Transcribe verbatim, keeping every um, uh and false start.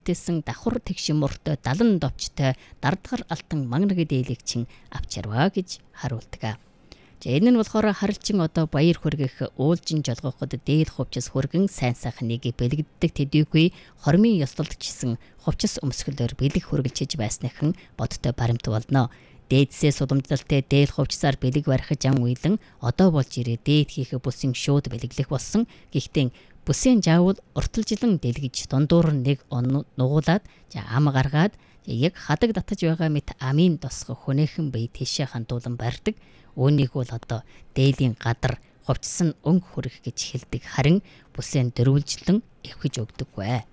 Тэсэн давхар тэгшин мөртөө далан довчтой дардгар алтан магнаг дээлэгчин авчирваа гэж харуулдаг. За энэ нь болохоор харилчин одоо баяр хүргэх уулжин жолгоход дээл хувцас хүргэн сайн сайхныг бэлэгддэг тэдийгүй хормын ёслолтчсэн хувцас өмсгөлөөр бэлэг хүргэлжиж байсныхан бодтой баримт болно. Дээдсээ судамжлалтай дээл хувцсаар бэлэг барих жан уйлан одоо болж ирээ дээд хийх бүсийн шууд бэлэглэх болсон. Гэхдээ бүсийн жаавал урталжилан дэлгэж дундуур нэг он нугуулад за ам гаргаад яг хадаг татаж байгаа мэт амийн тосго хүнээхэн бие тийшээ хандуулан барьдаг. Үүнийг бол одоо дээлийн гадар хувцсан өнгө хүрэх гэж хэлдэг харин бүсийн дөрвөлжлэн эвхэж өгдөггүй.